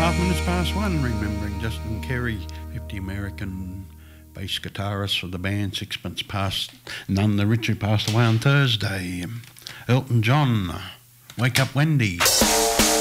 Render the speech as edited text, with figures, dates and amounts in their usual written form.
Half minutes past one, remembering Justin Carey, 50 American bass guitarist for the band, Sixpence Past None the Richer, passed away on Thursday. Elton John, Wake Up Wendy.